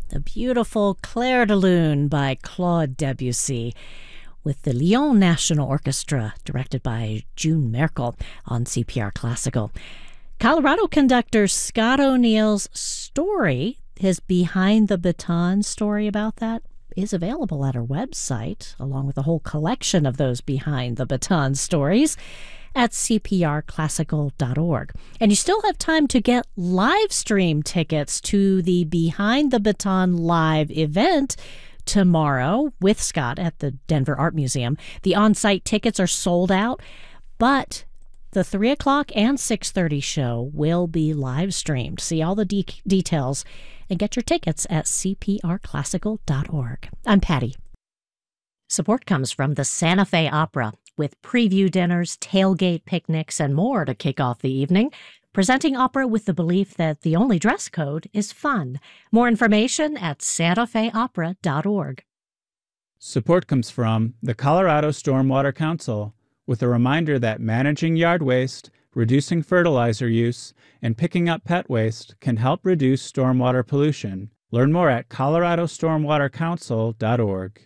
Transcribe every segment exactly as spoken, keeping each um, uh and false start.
the beautiful Clair de Lune by Claude Debussy, with the Lyon National Orchestra, directed by June Merkel on C P R Classical. Colorado conductor Scott O'Neill's story, his Behind the Baton story about that, is available at our website, along with a whole collection of those Behind the Baton stories at c p r classical dot org. And you still have time to get live stream tickets to the Behind the Baton live event tomorrow with Scott at the Denver Art Museum. The on-site tickets are sold out, but the three o'clock and six thirty show will be live streamed. See all the de- details and get your tickets at c p r classical dot org. I'm Patty. Support comes from the Santa Fe Opera, with preview dinners, tailgate picnics, and more to kick off the evening. Presenting opera with the belief that the only dress code is fun. More information at santa fe opera dot org. Support comes from the Colorado Stormwater Council, with a reminder that managing yard waste, reducing fertilizer use, and picking up pet waste can help reduce stormwater pollution. Learn more at colorado stormwater council dot org.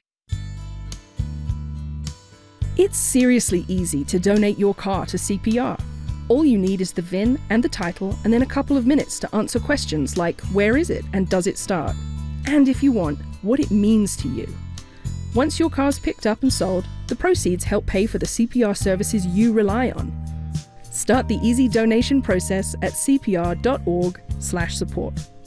It's seriously easy to donate your car to C P R. All you need is the V I N and the title, and then a couple of minutes to answer questions like where is it and does it start? And if you want, what it means to you. Once your car's picked up and sold, the proceeds help pay for the C P R services you rely on. Start the easy donation process at c p r dot org slash support.